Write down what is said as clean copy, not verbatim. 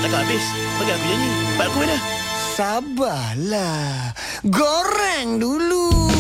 takkan habis. Bagi aku nyanyi. Part aku mana? Sabarlah. Goreng dulu.